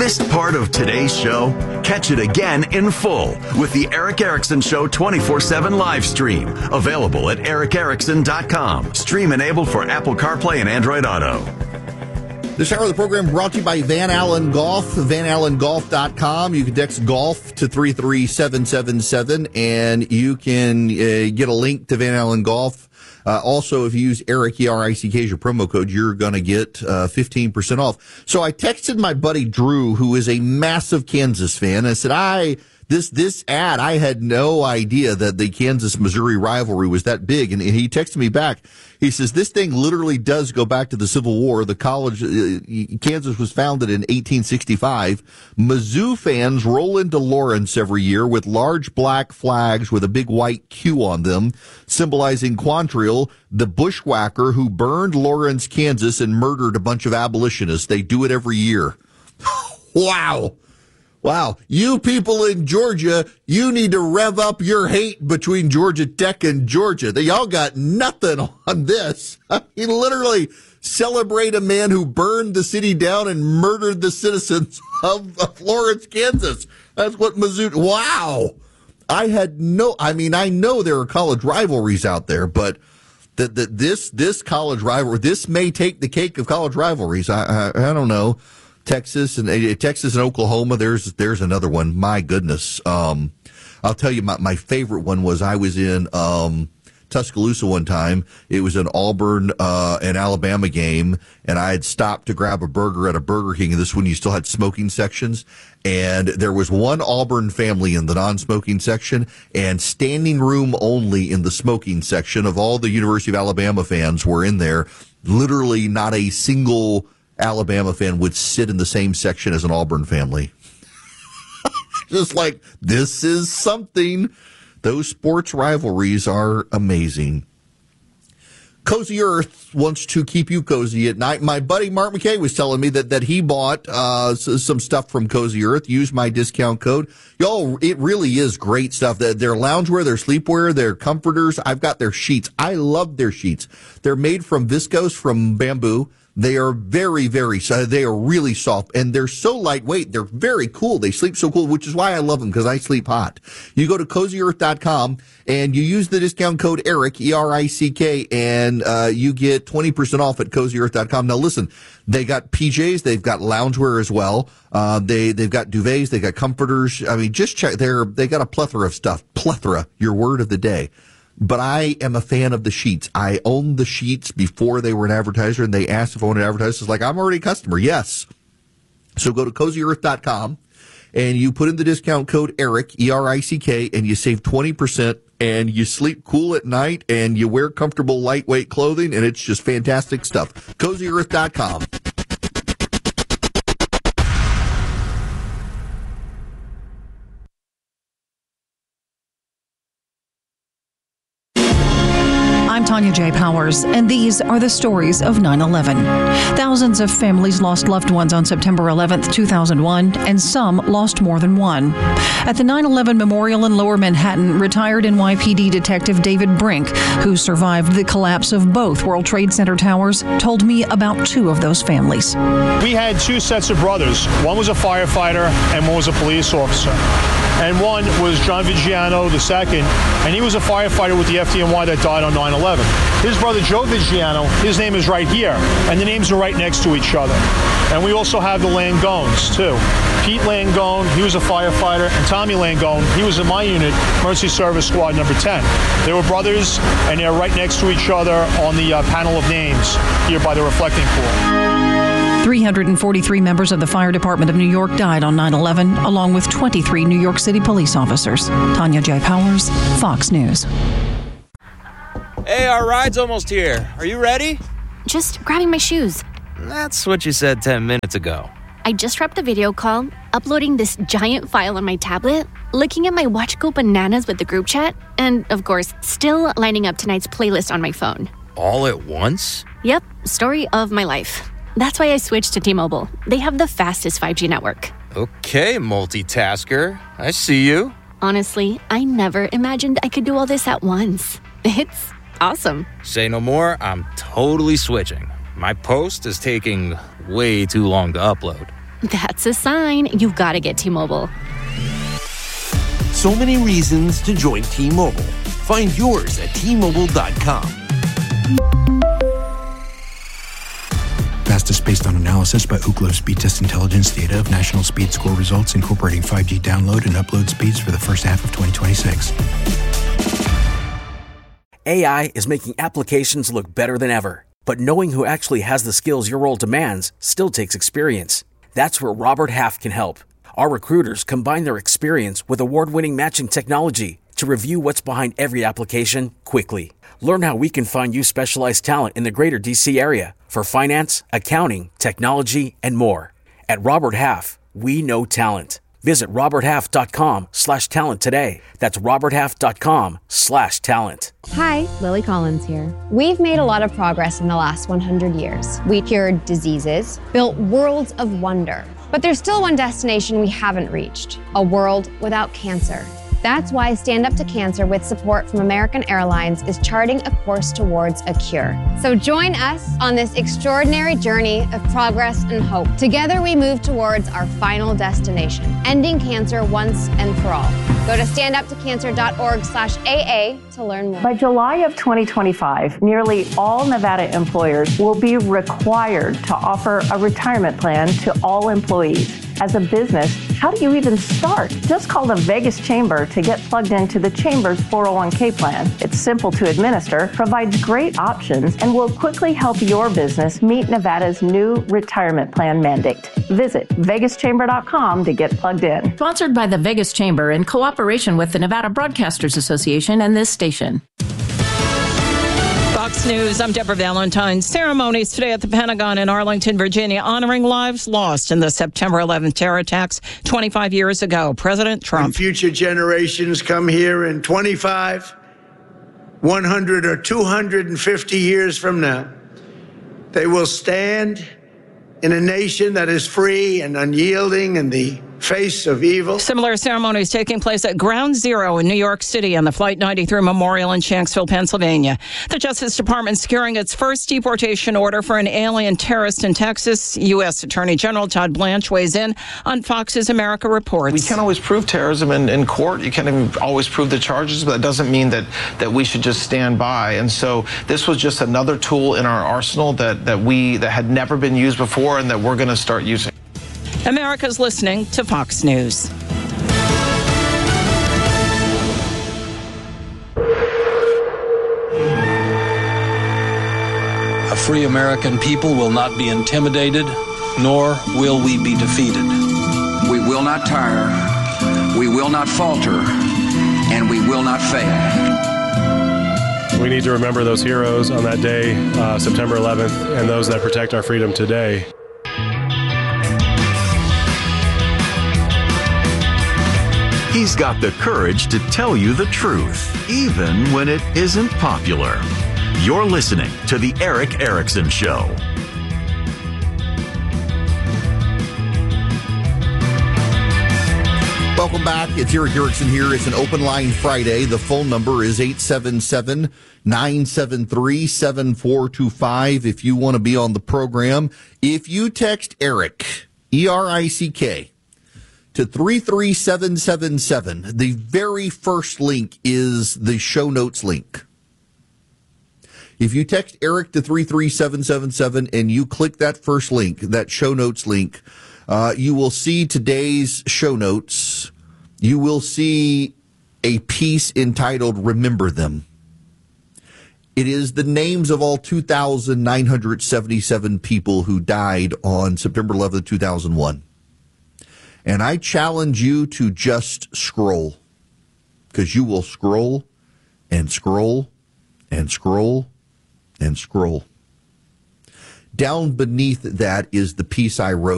Missed part of today's show? Catch it again in full with the Eric Erickson Show 24/7 live stream. Available at ericerickson.com. Stream enabled for Apple CarPlay and Android Auto. This hour of the program brought to you by Van Allen Golf, vanallengolf.com. You can text golf to 33777 and you can get a link to Van Allen Golf. Also, if you use Eric, E-R-I-C-K as your promo code, you're going to get 15% off. So I texted my buddy Drew, who is a massive Kansas fan. I said, this ad, I had no idea that the Kansas-Missouri rivalry was that big. And he texted me back. He says, this thing literally does go back to the Civil War. The college, Kansas was founded in 1865. Mizzou fans roll into Lawrence every year with large black flags with a big white Q on them, symbolizing Quantrill, the bushwhacker who burned Lawrence, Kansas, and murdered a bunch of abolitionists. They do it every year. Wow. Wow. You people in Georgia, you need to rev up your hate between Georgia Tech and Georgia. They all got nothing on this. You literally celebrate a man who burned the city down and murdered the citizens of Lawrence, Kansas. That's what Mizzou. Wow. I know there are college rivalries out there, but this college rivalry, this may take the cake of college rivalries. I don't know. Texas and Oklahoma. There's another one. My goodness. I'll tell you my favorite one was I was in Tuscaloosa one time. It was an Auburn and Alabama game, and I had stopped to grab a burger at a Burger King. And this one you still had smoking sections, and there was one Auburn family in the non-smoking section, and standing room only in the smoking section. Of all the University of Alabama fans were in there. Literally, not a single Alabama fan would sit in the same section as an Auburn family. Just like, this is something. Those sports rivalries are amazing. Cozy Earth wants to keep you cozy at night. My buddy Mark McKay was telling me that he bought some stuff from Cozy Earth. Use my discount code. Y'all, it really is great stuff. Their loungewear, their sleepwear, their comforters. I've got their sheets. I love their sheets. They're made from viscose, from bamboo. They are very, very, they are really soft, and they're so lightweight. They're very cool. They sleep so cool, which is why I love them, because I sleep hot. You go to CozyEarth.com, and you use the discount code ERIC, E-R-I-C-K, and you get 20% off at CozyEarth.com. Now, listen, they got PJs. They've got loungewear as well. They've got duvets. They've got comforters. I mean, just check. They got a plethora of stuff. Plethora, your word of the day. But I am a fan of the sheets. I owned the sheets before they were an advertiser, and they asked if I wanted to advertise. It's like, I'm already a customer. Yes. So go to CozyEarth.com, and you put in the discount code ERIC, E-R-I-C-K, and you save 20%, and you sleep cool at night, and you wear comfortable, lightweight clothing, and it's just fantastic stuff. CozyEarth.com. I'm Tanya J. Powers, and these are the stories of 9/11. Thousands of families lost loved ones on September 11th, 2001, and some lost more than one. At the 9/11 Memorial in Lower Manhattan, retired NYPD Detective David Brink, who survived the collapse of both World Trade Center towers, told me about two of those families. We had two sets of brothers. One was a firefighter and one was a police officer. And one was John Vigiano II, and he was a firefighter with the FDNY that died on 9/11. His brother Joe Vigiano, his name is right here, and the names are right next to each other. And we also have the Langones, too. Pete Langone, he was a firefighter, and Tommy Langone, he was in my unit, Mercy Service Squad number 10. They were brothers, and they're right next to each other on the panel of names here by the reflecting pool. 343 members of the Fire Department of New York died on 9/11, along with 23 New York City police officers. Tanya J. Powers, Fox News. Hey, our ride's almost here. Are you ready? Just grabbing my shoes. That's what you said 10 minutes ago. I just wrapped the video call, uploading this giant file on my tablet, looking at my Watch Go Bananas with the group chat, and, of course, still lining up tonight's playlist on my phone. All at once? Yep, story of my life. That's why I switched to T-Mobile. They have the fastest 5G network. Okay, multitasker. I see you. Honestly, I never imagined I could do all this at once. It's awesome. Say no more, I'm totally switching. My post is taking way too long to upload. That's a sign you've got to get T-Mobile. So many reasons to join T-Mobile. Find yours at T-Mobile.com. Fastest based on analysis by Ookla Speed Test Intelligence data of national speed score results incorporating 5G download and upload speeds for the first half of 2026. AI is making applications look better than ever. But knowing who actually has the skills your role demands still takes experience. That's where Robert Half can help. Our recruiters combine their experience with award-winning matching technology to review what's behind every application quickly. Learn how we can find you specialized talent in the greater D.C. area for finance, accounting, technology, and more. At Robert Half, we know talent. Visit roberthalf.com/talent today. That's roberthalf.com/talent. Hi, Lily Collins here. We've made a lot of progress in the last 100 years. We cured diseases, built worlds of wonder. But there's still one destination we haven't reached, a world without cancer. That's why Stand Up to Cancer, with support from American Airlines, is charting a course towards a cure. So join us on this extraordinary journey of progress and hope. Together we move towards our final destination, ending cancer once and for all. Go to standuptocancer.org/AA to learn more. By July of 2025, nearly all Nevada employers will be required to offer a retirement plan to all employees. As a business, how do you even start? Just call the Vegas Chamber to get plugged into the Chamber's 401k plan. It's simple to administer, provides great options, and will quickly help your business meet Nevada's new retirement plan mandate. Visit vegaschamber.com to get plugged in. Sponsored by the Vegas Chamber in cooperation with the Nevada Broadcasters Association and this station. Fox News, I'm Deborah Valentine. Ceremonies today at the Pentagon in Arlington, Virginia, honoring lives lost in the September 11th terror attacks 25 years ago. President Trump. When future generations come here in 25, 100 or 250 years from now, they will stand in a nation that is free and unyielding in the face of evil. Similar ceremonies taking place at Ground Zero in New York City and the Flight 93 Memorial in Shanksville, Pennsylvania. The Justice Department securing its first deportation order for an alien terrorist in Texas. U.S. Attorney General Todd Blanche weighs in on Fox's America Reports. We can't always prove terrorism in court. You can't even always prove the charges, but that doesn't mean that we should just stand by. And so this was just another tool in our arsenal that had never been used before and that we're going to start using. America's listening to Fox News. A free American people will not be intimidated, nor will we be defeated. We will not tire, we will not falter, and we will not fail. We need to remember those heroes on that day, September 11th, and those that protect our freedom today. He's got the courage to tell you the truth, even when it isn't popular. You're listening to The Erick Erickson Show. Welcome back. It's Erick Erickson here. It's an open line Friday. The phone number is 877-973-7425 if you want to be on the program. If you text Erick, E-R-I-C-K, to 33777, the very first link is the show notes link. If you text Erick to 33777 and you click that first link, that show notes link, you will see today's show notes. You will see a piece entitled Remember Them. It is the names of all 2,977 people who died on September 11th, 2001. And I challenge you to just scroll, because you will scroll and scroll and scroll and scroll. Down beneath that is the piece I wrote.